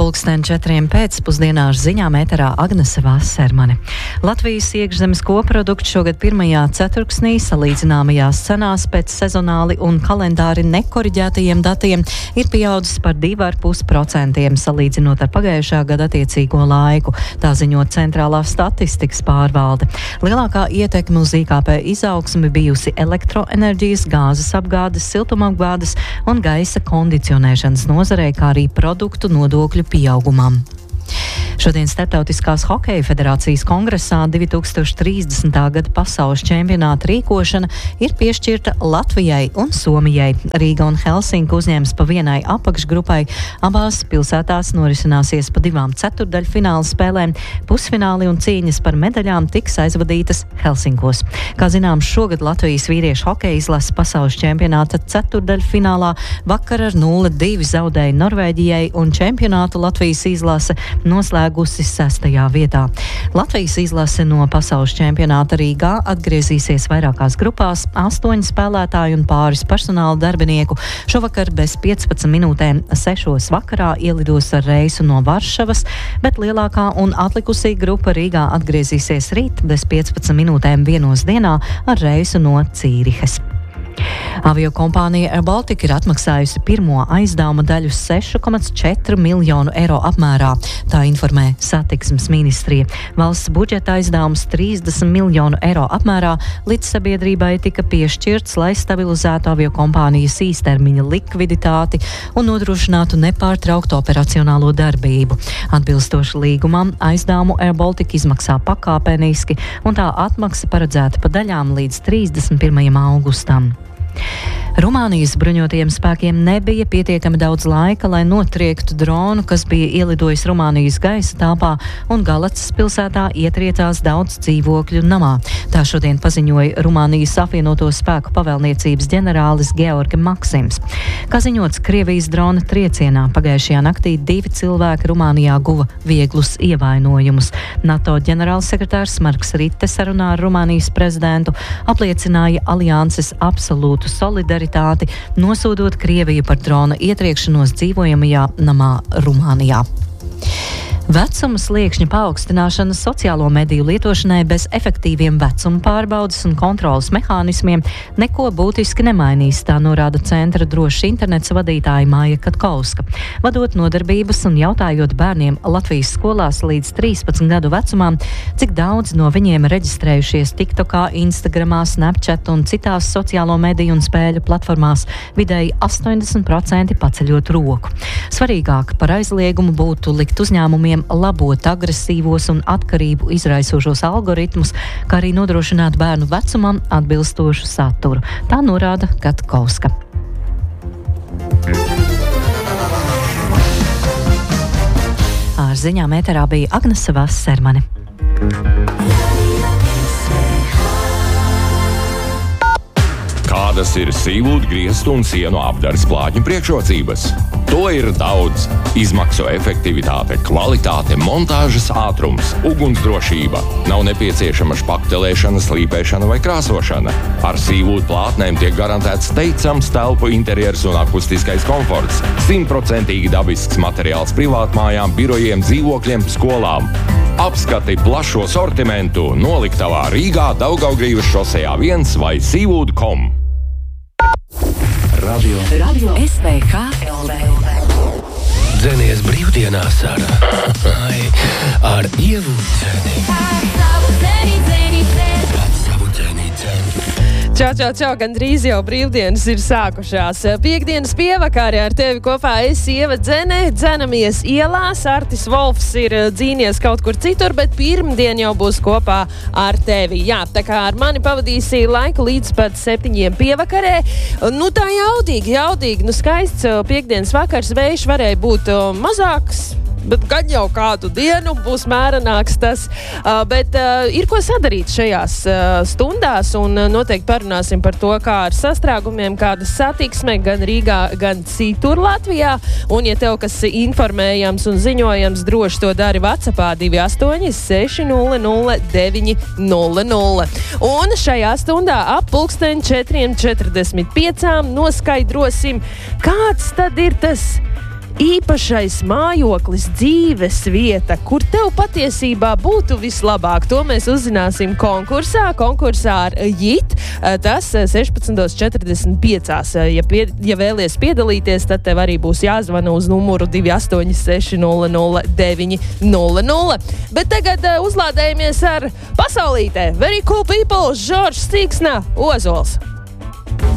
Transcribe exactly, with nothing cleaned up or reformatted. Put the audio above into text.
Pulksten četriem pēcpusdienā ar ziņām ēterā Agnese Vasermane. Latvijas iekšzemes koprodukts šogad pirmajā ceturksnī salīdzināmajās cenās pēc sezonāli un kalendāri nekoriģētajiem datiem ir pieaudzis par divi ar pus procentiem salīdzinot ar pagājušā gada attiecīgo laiku, tā ziņot Centrālā statistikas pārvalde. Lielākā ietekme uz I K P izaugsmi bijusi elektroenerģijas, gāzes apgādes, siltumapgādes un gaisa kondicionēšanas nozarei, kā arī produktu nodokļu pieaugumam. Šodien Starptautiskās hokeja federācijas kongresā divi tūkstoši trīsdesmitā gada pasaules čempionāta rīkošana ir piešķirta Latvijai un Somijai. Rīga un Helsinka uzņēmas pa vienai apakšgrupai. Abās pilsētās norisināsies pa divām ceturdaļfināla spēlēm. Pusfināli un cīņas par medaļām tiks aizvadītas Helsinkos. Kā zināms, šogad Latvijas vīriešu hokeja izlase pasaules čempionāta ceturdaļfinālā vakar ar nulle divi zaudēja Norvēģijai un čempionātu Latvijas izlase noslēgusi sestajā vietā. Latvijas izlase no pasaules čempionāta Rīgā atgriezīsies vairākās grupās, astoņi spēlētāji un pāris personāla darbinieku. Šovakar bez piecpadsmit minūtēm sešos vakarā ielidos ar reisu no Varšavas, bet lielākā un atlikusī grupa Rīgā atgriezīsies rīt bez piecpadsmit minūtēm vienos dienā ar reisu no Cīrihes. Aviokompānija Air Baltica ir atmaksājusi pirmo aizdevuma daļu seši komats četri miljonu eiro apmērā, tā informē satiksmes ministrija. Valsts budžeta aizdevums trīsdesmit miljonu eiro apmērā līdz sabiedrībai tika piešķirts, lai stabilizētu aviokompānijas īstermiņa likviditāti un nodrošinātu nepārtrauktu operacionālo darbību. Atbilstoši līgumam, aizdevumu Air Baltica izmaksā pakāpeniski, un tā atmaksa paredzēta pa daļām līdz trīsdesmit pirmajam augustam. Rumānijas bruņotajiem spēkiem nebija pietiekami daudz laika, lai notriektu dronu, kas bija ielidojis Rumānijas gaisa telpā, un Galacas pilsētā ietriecās daudz dzīvokļu namā. Tā šodien paziņoja Rumānijas apvienoto spēku pavēlniecības ģenerālis Georgi Maksims. Kā ziņots, Krievijas drona triecienā pagājušajā naktī divi cilvēki Rumānijā guva vieglus ievainojumus. NATO ģenerālsekretārs Marks Ritte sarunā ar Rumānijas prezidentu apliecināja alianses absolūtu solidaritāti, nosodot Krieviju par drona ietriekšanos dzīvojamajā namā Rumānijā. Vecuma sliekšņa paaugstināšana sociālo mediju lietošanai bez efektīviem vecuma pārbaudes un kontrolas mehānismiem neko būtiski nemainīs, tā norāda Centra drošs internets vadītāja Māja Katkovska. Vadot nodarbības un jautājot bērniem Latvijas skolās līdz trīspadsmit gadu vecumam, cik daudz no viņiem reģistrējušies TikTokā, Instagramā, Snapchat un citās sociālo mediju un spēļu platformās, vidēji astoņdesmit procenti paceļot roku. Svarīgāk par aizliegumu būtu likt uzņēmumiem labot agresīvos un atkarību izraisošos algoritmus, kā arī nodrošināt bērnu vecumam atbilstošu saturu. Tā norāda Katkovska. Ar ziņām ēterā bija Agnese Vasermane. Kādas ir sīvūdu, griestu un sienu apdares plātņu priekšrocības? To ir daudz. Izmaksu efektivitāte, kvalitāte, montāžas ātrums, ugunsdrošība. Nav nepieciešama špaktelēšana, slīpēšana vai krāsošana. Ar sīvūdu plātnēm tiek garantēts teicams telpu interjers un akustiskais komforts. Simtprocentīgi dabisks materiāls privātmājām, birojiem, dzīvokļiem, skolām. Apskati plašo sortimentu noliktavā Rīgā, Daugavgrīvas šosejā viens vai sīvūdu punkt com. Radio. Radio S V H L V. Dzenies brīvdienās ar, ai, ar Ievu Dzeni. Ar savu dzeni, dzeni, dzeni. Ar savu dzeni, dzeni. Čau, čau, čau, gandrīz jau brīvdienas ir sākušās. Piektdienas pievakarē ar tevi kopā es Ieva Dzene, dzenamies ielās, Artis Volfs ir dzīnies kaut kur citur, bet pirmdien jau būs kopā ar tevi. Jā, tā kā ar mani pavadīsi laiku līdz pat septiņiem pievakarē. Nu tā jaudīgi, jaudīgi, nu skaists piektdienas vakars, vējš varēja būt mazāks, bet gan jau kādu dienu būs mērenāks tas. Uh, bet uh, ir ko sadarīt šajās uh, stundās, un uh, noteikti parunāsim par to, kā ar sastrēgumiem, kāda satiksme gan Rīgā, gan citur Latvijā. Un, ja tev kas informējams un ziņojams, droši to dari WhatsAppā divi astoņi seši nulle nulle deviņi nulle nulle. Un šajā stundā ap pulksten četriem četrdesmit piecām noskaidrosim, kāds tad ir tas īpašais mājoklis, dzīves vieta, kur tev patiesībā būtu vislabāk. To mēs uzzināsim konkursā, konkursā ar Jit. Tas sešpadsmit četrdesmit pieci. Ja, pie, ja vēlies piedalīties, tad tev arī būs jāzvana uz numuru divi astoņi seši nulle nulle deviņi nulle nulle. Bet tagad uh, uzlādējamies ar pasaulītē. Very cool people, Žoržs Cīksna, Ozols.